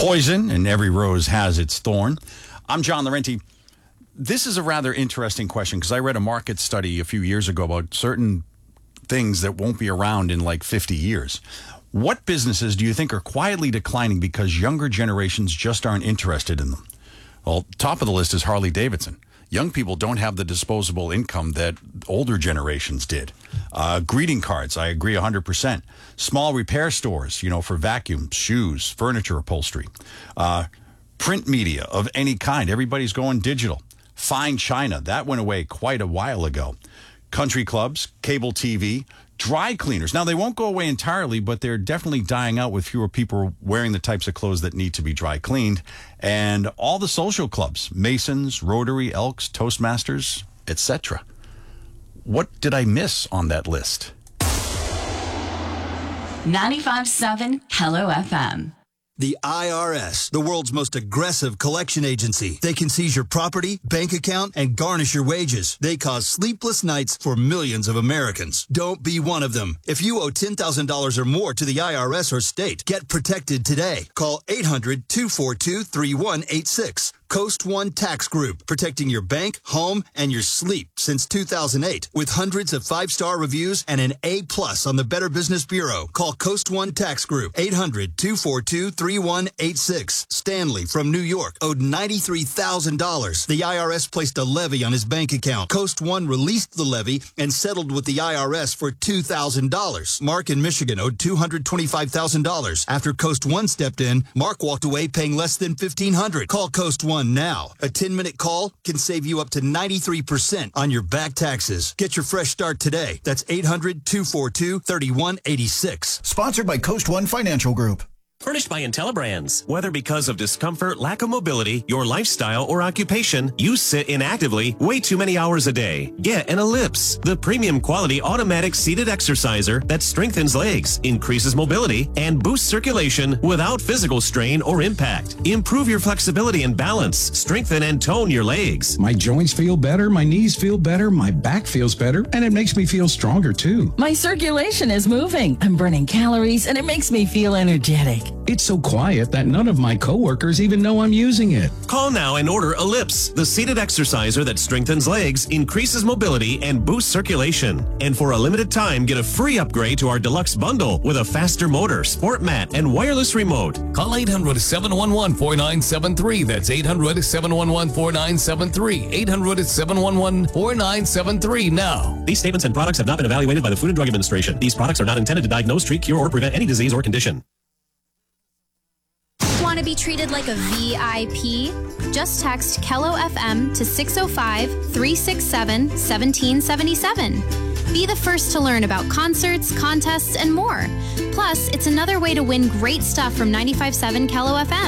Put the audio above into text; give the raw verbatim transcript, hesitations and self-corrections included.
poison, and every rose has its thorn. I'm John Laurenti. This is a rather interesting question because I read a market study a few years ago about certain things that won't be around in like fifty years. What businesses do you think are quietly declining because younger generations just aren't interested in them? Well, top of the list is Harley Davidson. Young people don't have the disposable income that older generations did. Uh, greeting cards, I agree one hundred percent. Small repair stores, you know, for vacuums, shoes, furniture, upholstery. Uh, print media of any kind, everybody's going digital. Fine china, that went away quite a while ago. Country clubs, cable T V, dry cleaners. Now, they won't go away entirely, but they're definitely dying out with fewer people wearing the types of clothes that need to be dry cleaned. And all the social clubs, Masons, Rotary, Elks, Toastmasters, et cetera. What did I miss on that list? ninety-five point seven Hello F M. The I R S, the world's most aggressive collection agency. They can seize your property, bank account, and garnish your wages. They cause sleepless nights for millions of Americans. Don't be one of them. If you owe ten thousand dollars or more to the I R S or state, get protected today. Call eight hundred, two four two, three one eight six. Coast One Tax Group, protecting your bank, home, and your sleep since two thousand eight. With hundreds of five-star reviews and an A plus on the Better Business Bureau. Call Coast One Tax Group, eight hundred, two four two, three one eight six. Stanley from New York owed ninety-three thousand dollars. The I R S placed a levy on his bank account. Coast One released the levy and settled with the I R S for two thousand dollars. Mark in Michigan owed two hundred twenty-five thousand dollars. After Coast One stepped in, Mark walked away paying less than fifteen hundred dollars. Call Coast One now. A ten-minute call can save you up to ninety-three percent on your back taxes. Get your fresh start today. That's eight hundred, two four two, three one eight six. Sponsored by Coast One Financial Group. Furnished by IntelliBrands. Whether because of discomfort, lack of mobility, your lifestyle, or occupation, you sit inactively way too many hours a day. Get an Ellipse, the premium quality automatic seated exerciser that strengthens legs, increases mobility, and boosts circulation without physical strain or impact. Improve your flexibility and balance, strengthen and tone your legs. My joints feel better, my knees feel better, my back feels better, and it makes me feel stronger too. My circulation is moving. I'm burning calories, and it makes me feel energetic. It's so quiet that none of my coworkers even know I'm using it. Call now and order Ellipse, the seated exerciser that strengthens legs, increases mobility, and boosts circulation. And for a limited time, get a free upgrade to our deluxe bundle with a faster motor, sport mat, and wireless remote. Call eight hundred, seven one one, four nine seven three. That's eight hundred, seven one one, four nine seven three. eight hundred, seven one one, four nine seven three now. These statements and products have not been evaluated by the Food and Drug Administration. These products are not intended to diagnose, treat, cure, or prevent any disease or condition. Want to be treated like a V I P? Just text Kello F M to six oh five, three six seven, one seven seven seven. Be the first to learn about concerts, contests, and more. Plus, it's another way to win great stuff from ninety-five point seven Kello F M.